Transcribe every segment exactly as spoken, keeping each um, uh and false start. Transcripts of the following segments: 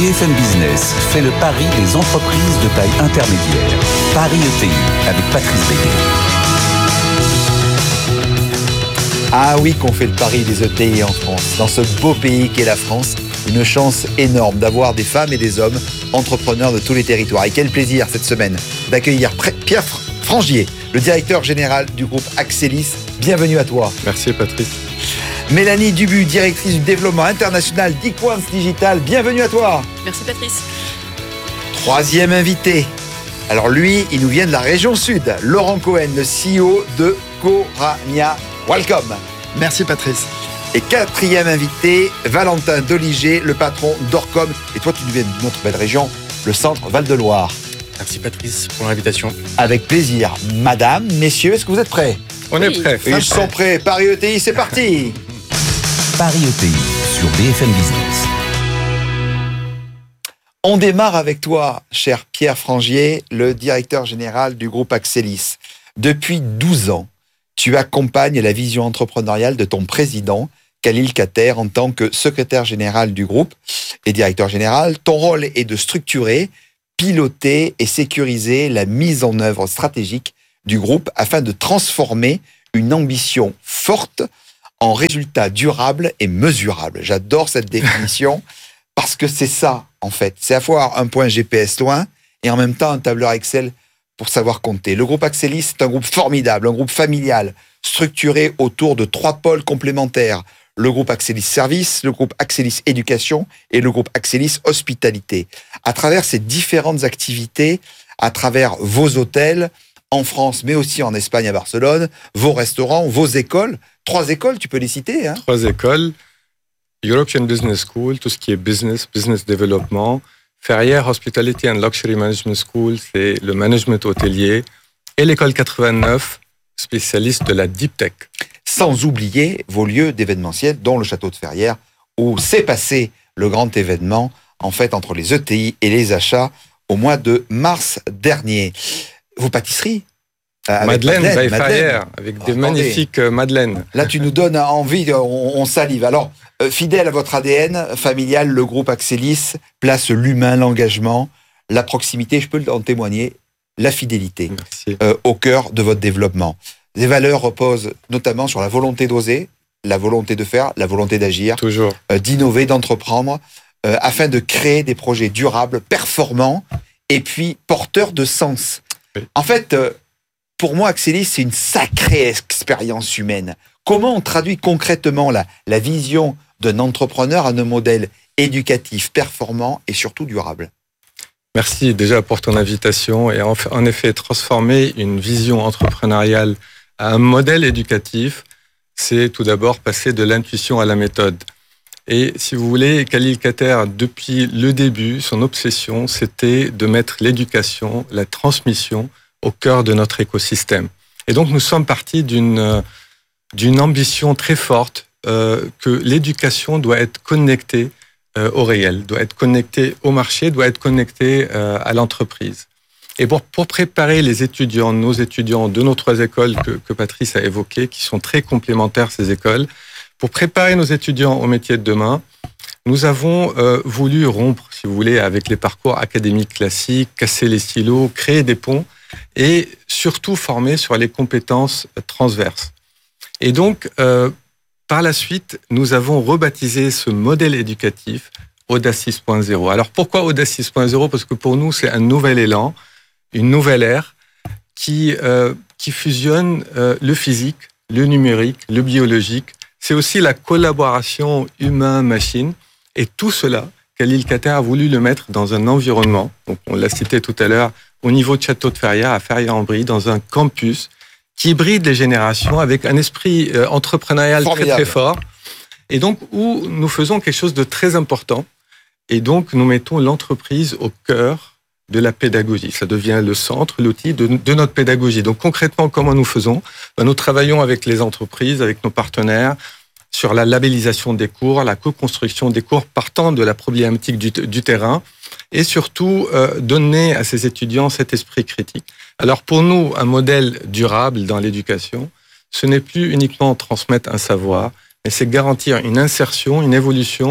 F M Business fait le pari des entreprises de taille intermédiaire. Paris E T I avec Patrice Béguet. Ah oui, qu'on fait le pari des E T I en France. Dans ce beau pays qu'est la France, une chance énorme d'avoir des femmes et des hommes entrepreneurs de tous les territoires. Et quel plaisir cette semaine d'accueillir Pierre Frangier, le directeur général du groupe Axelis. Bienvenue à toi. Merci Patrice. Mélanie Dubu, directrice du développement international d'Equance Digital. Bienvenue à toi. Merci Patrice. Troisième invité. Alors lui, il nous vient de la région sud. Laurent Cohen, le C E O de Corania. Welcome. Merci Patrice. Et quatrième invité, Valentin Doliger, le patron d'Orcom. Et toi, tu nous viens d'une autre belle région, le centre Val-de-Loire. Merci Patrice pour l'invitation. Avec plaisir. Madame, messieurs, est-ce que vous êtes prêts ? On oui. est prêts. Ils sont prêts. Paris E T I, c'est parti. Paris E T I sur B F M Business. On démarre avec toi, cher Pierre Frangier, le directeur général du groupe Axelis. Depuis douze ans, tu accompagnes la vision entrepreneuriale de ton président, Khalil Kater, en tant que secrétaire général du groupe et directeur général. Ton rôle est de structurer, piloter et sécuriser la mise en œuvre stratégique du groupe afin de transformer une ambition forte en résultats durables et mesurables. J'adore cette définition parce que c'est ça, en fait. C'est avoir un point G P S loin et en même temps un tableur Excel pour savoir compter. Le groupe Axelis, c'est un groupe formidable, un groupe familial, structuré autour de trois pôles complémentaires. Le groupe Axelis Service, le groupe Axelis Éducation et le groupe Axelis Hospitalité. À travers ces différentes activités, à travers vos hôtels, en France, mais aussi en Espagne, à Barcelone, vos restaurants, vos écoles, trois écoles, tu peux les citer, hein ? Trois écoles, European Business School, tout ce qui est business, business development, Ferrières Hospitality and Luxury Management School, c'est le management hôtelier, et l'école quatre-vingt-neuf, spécialiste de la Deep Tech. Sans oublier vos lieux d'événementiel, dont le château de Ferrières, où s'est passé le grand événement, en fait, entre les E T I et les achats, au mois de mars dernier. Vos pâtisseries euh, Madeleine, Madeleine, by Ferrières, avec des Attendez. magnifiques euh, madeleines. Là, tu nous donnes envie, on, on salive. Alors, euh, fidèle à votre A D N familial, le groupe Axelis place l'humain, l'engagement, la proximité, je peux en témoigner, la fidélité euh, au cœur de votre développement. Les valeurs reposent notamment sur la volonté d'oser, la volonté de faire, la volonté d'agir, toujours, euh, d'innover, d'entreprendre, euh, afin de créer des projets durables, performants et puis porteurs de sens. Oui. En fait, euh, pour moi, Axelis, c'est une sacrée expérience humaine. Comment on traduit concrètement la, la vision d'un entrepreneur à un modèle éducatif, performant et surtout durable ? Merci déjà pour ton invitation et en, en effet, transformer une vision entrepreneuriale à un modèle éducatif, c'est tout d'abord passer de l'intuition à la méthode. Et si vous voulez, Khalil Kater, depuis le début, son obsession, c'était de mettre l'éducation, la transmission au cœur de notre écosystème. Et donc, nous sommes partis d'une, d'une ambition très forte euh, que l'éducation doit être connectée euh, au réel, doit être connectée au marché, doit être connectée euh, à l'entreprise. Et pour, pour préparer les étudiants, nos étudiants de nos trois écoles que, que Patrice a évoquées, qui sont très complémentaires, ces écoles, pour préparer nos étudiants au métier de demain, nous avons euh, voulu rompre, si vous voulez, avec les parcours académiques classiques, casser les silos, créer des ponts et surtout former sur les compétences transverses. Et donc, euh, par la suite, nous avons rebaptisé ce modèle éducatif Audace six point zéro. Alors pourquoi Audace six point zéro ? Parce que pour nous, c'est un nouvel élan, une nouvelle ère qui, euh, qui fusionne euh, le physique, le numérique, le biologique. C'est aussi la collaboration humain-machine. Et tout cela, Khalil Kater a voulu le mettre dans un environnement, donc on l'a cité tout à l'heure, au niveau de Château de Ferrières, à Ferrières-en-Brie, dans un campus qui hybride les générations avec un esprit euh, entrepreneurial Formidable. très très fort. Et donc, où nous faisons quelque chose de très important. Et donc, nous mettons l'entreprise au cœur de la pédagogie. Ça devient le centre, l'outil de, de notre pédagogie. Donc, concrètement, comment nous faisons ? Ben, nous travaillons avec les entreprises, avec nos partenaires, sur la labellisation des cours, la co-construction des cours partant de la problématique du, du terrain et surtout euh, donner à ces étudiants cet esprit critique. Alors pour nous, un modèle durable dans l'éducation, ce n'est plus uniquement transmettre un savoir, mais c'est garantir une insertion, une évolution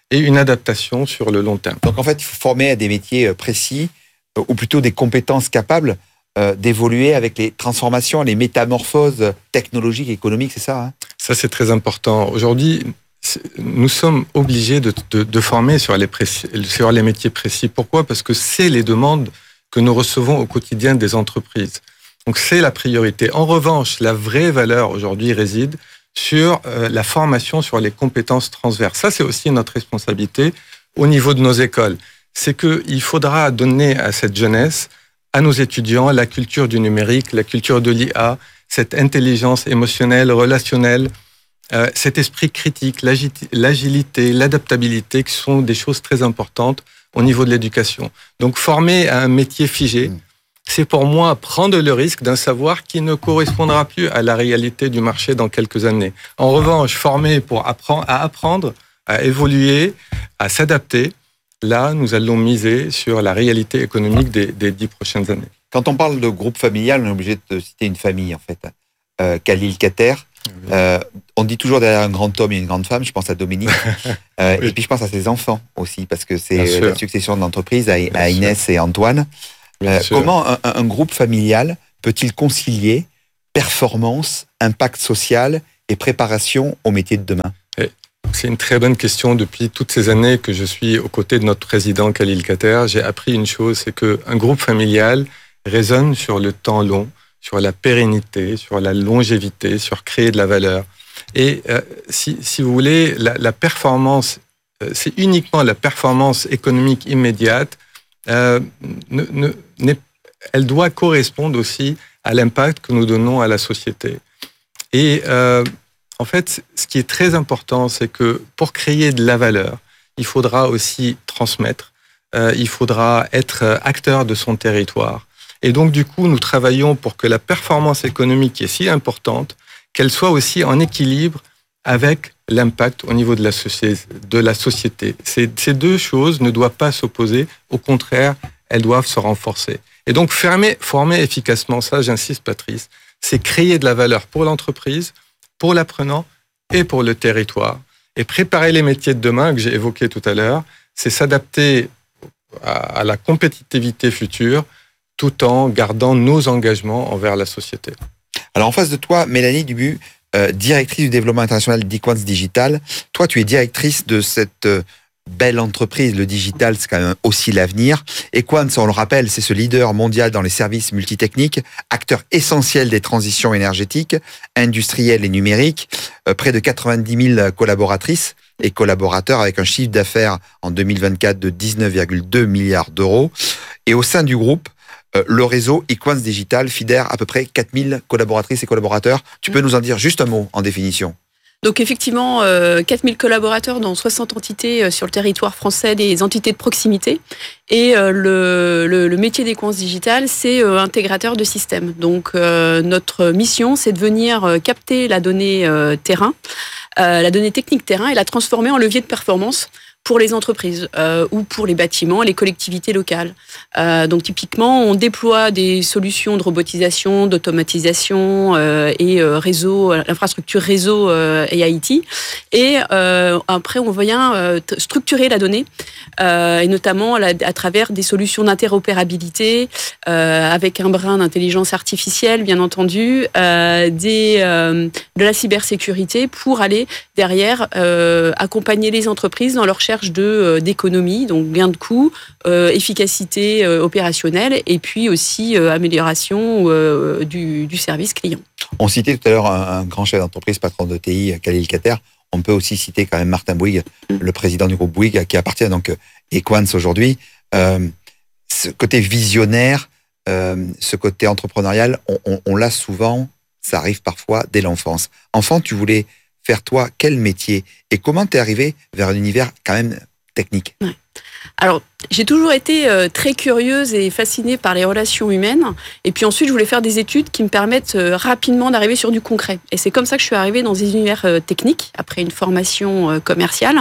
et une adaptation sur le long terme. Donc en fait, il faut former à des métiers précis, ou plutôt des compétences capables euh, d'évoluer avec les transformations, les métamorphoses technologiques et économiques, c'est ça hein? Ça, c'est très important. Aujourd'hui, nous sommes obligés de, de, de former sur les, précis, sur les métiers précis. Pourquoi ? Parce que c'est les demandes que nous recevons au quotidien des entreprises. Donc c'est la priorité. En revanche, la vraie valeur aujourd'hui réside sur euh, la formation sur les compétences transverses. Ça, c'est aussi notre responsabilité au niveau de nos écoles. C'est qu'il faudra donner à cette jeunesse, à nos étudiants, la culture du numérique, la culture de l'I A, cette intelligence émotionnelle, relationnelle, euh, cet esprit critique, l'agilité, l'adaptabilité, qui sont des choses très importantes au niveau de l'éducation. Donc, former à un métier figé, c'est pour moi prendre le risque d'un savoir qui ne correspondra plus à la réalité du marché dans quelques années. En revanche, former pour apprendre, à apprendre, à évoluer, à s'adapter, là, nous allons miser sur la réalité économique des, des dix prochaines années. Quand on parle de groupe familial, on est obligé de citer une famille, en fait. Euh, Khalil Kater. Oui. Euh, on dit toujours derrière un grand homme, il y a une grande femme. Je pense à Dominique. Euh, oui. Et puis, je pense à ses enfants aussi, parce que c'est la succession de l'entreprise à, à Inès sûr. Et Antoine. Euh, comment un, un groupe familial peut-il concilier performance, impact social et préparation au métier de demain ? C'est une très bonne question. Depuis toutes ces années que je suis aux côtés de notre président Khalil Kater, j'ai appris une chose, c'est qu'un groupe familial raisonne sur le temps long, sur la pérennité, sur la longévité, sur créer de la valeur. Et euh, si, si vous voulez, la, la performance, euh, c'est uniquement la performance économique immédiate, euh, ne, ne, n'est, elle doit correspondre aussi à l'impact que nous donnons à la société. Et euh, en fait, ce qui est très important, c'est que pour créer de la valeur, il faudra aussi transmettre, euh, il faudra être acteur de son territoire. Et donc, du coup, nous travaillons pour que la performance économique qui est si importante, qu'elle soit aussi en équilibre avec l'impact au niveau de la société. De la société. Ces, ces deux choses ne doivent pas s'opposer, au contraire, elles doivent se renforcer. Et donc, former, former efficacement, ça, j'insiste, Patrice, c'est créer de la valeur pour l'entreprise, pour l'apprenant et pour le territoire. Et préparer les métiers de demain, que j'ai évoqué tout à l'heure, c'est s'adapter à la compétitivité future tout en gardant nos engagements envers la société. Alors en face de toi, Mélanie Dubu, euh, directrice du développement international d'Equans Digital. Toi, tu es directrice de cette euh, belle entreprise. Le digital, c'est quand même aussi l'avenir. Equans, on le rappelle, c'est ce leader mondial dans les services multitechniques, acteur essentiel des transitions énergétiques, industrielles et numériques, euh, près de quatre-vingt-dix mille collaboratrices et collaborateurs avec un chiffre d'affaires en deux mille vingt-quatre de dix-neuf virgule deux milliards d'euros. Et au sein du groupe, euh, le réseau Equans Digital fédère à peu près quatre mille collaboratrices et collaborateurs. Tu peux nous en dire juste un mot en définition ? Donc effectivement, euh, quatre mille collaborateurs dans soixante entités euh, sur le territoire français, des entités de proximité. Et euh, le, le, le métier d'Equans Digital, c'est euh, intégrateur de systèmes. Donc euh, notre mission, c'est de venir euh, capter la donnée euh, terrain, euh, la donnée technique terrain et la transformer en levier de performance pour les entreprises euh, ou pour les bâtiments, les collectivités locales. Euh, donc typiquement, on déploie des solutions de robotisation, d'automatisation euh, et euh, réseau, l'infrastructure réseau euh, et I T. Et euh, après, on vient euh, structurer la donnée, euh, et notamment à, la, à travers des solutions d'interopérabilité, euh, avec un brin d'intelligence artificielle, bien entendu, euh, des, euh, de la cybersécurité pour aller derrière euh, accompagner les entreprises dans leur recherche de, euh, d'économie, donc gain de coûts, euh, efficacité euh, opérationnelle et puis aussi euh, amélioration euh, du, du service client. On citait tout à l'heure un, un grand chef d'entreprise, patron de T I, Khalil Kater. On peut aussi citer quand même Martin Bouygues, mmh. le président du groupe Bouygues, qui appartient donc à Equans aujourd'hui. Euh, ce côté visionnaire, euh, ce côté entrepreneurial, on, on, on l'a souvent, ça arrive parfois dès l'enfance. Enfant, tu voulais faire toi quel métier et comment t'es arrivé vers un univers quand même technique? Ouais. Alors, j'ai toujours été euh, très curieuse et fascinée par les relations humaines. Et puis ensuite, je voulais faire des études qui me permettent euh, rapidement d'arriver sur du concret. Et c'est comme ça que je suis arrivée dans des univers euh, techniques, après une formation euh, commerciale.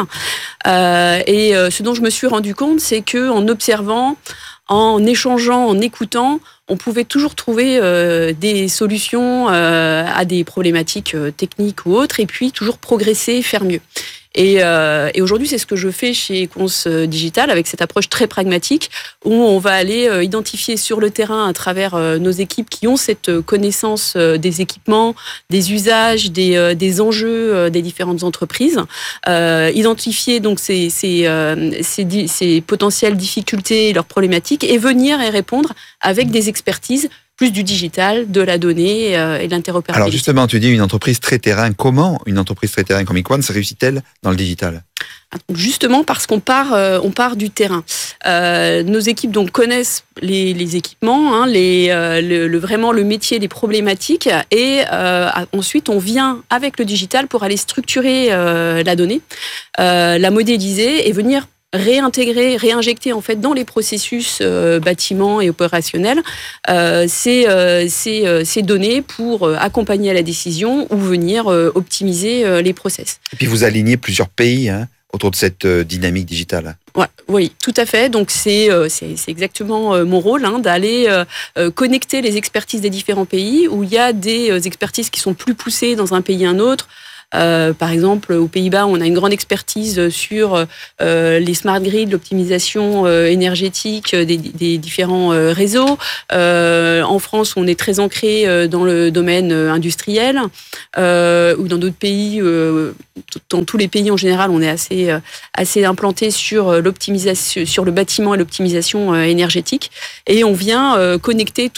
Euh, et euh, ce dont je me suis rendu compte, c'est qu'en observant, en échangeant, en écoutant, on pouvait toujours trouver euh, des solutions euh, à des problématiques euh, techniques ou autres, et puis toujours progresser, faire mieux. Et, euh, et aujourd'hui, c'est ce que je fais chez Equance Digital avec cette approche très pragmatique où on va aller euh, identifier sur le terrain à travers euh, nos équipes qui ont cette connaissance euh, des équipements, des usages, des, euh, des enjeux euh, des différentes entreprises, euh, identifier donc ces, ces, euh, ces, di- ces potentielles difficultés, leurs problématiques et venir et répondre avec des expertises plus du digital, de la donnée euh, et de l'interopérabilité. Alors justement, tu dis une entreprise très terrain. Comment une entreprise très terrain comme Equance réussit-elle dans le digital ? Justement parce qu'on part, euh, on part du terrain. Euh, nos équipes donc connaissent les, les équipements, hein, les, euh, le, le, vraiment le métier, les problématiques, et euh, ensuite on vient avec le digital pour aller structurer euh, la donnée, euh, la modéliser et venir réintégrer, réinjecter en fait dans les processus euh, bâtiments et opérationnels euh, ces, euh, ces, euh, ces données pour euh, accompagner à la décision ou venir euh, optimiser euh, les process. Et puis vous alignez plusieurs pays hein, autour de cette euh, dynamique digitale. Ouais, oui, tout à fait. Donc c'est euh, c'est, c'est exactement euh, mon rôle hein, d'aller euh, euh, connecter les expertises des différents pays où il y a des euh, expertises qui sont plus poussées dans un pays à un autre. Euh, par exemple, aux Pays-Bas, on a une grande expertise sur euh, les smart grids, l'optimisation euh, énergétique des, des différents euh, réseaux. Euh, en France, on est très ancré euh, dans le domaine euh, industriel, euh, ou dans d'autres pays, euh, dans tous les pays en général, on est assez euh, assez implanté sur l'optimisation, sur le bâtiment et l'optimisation euh, énergétique, et on vient euh, connecter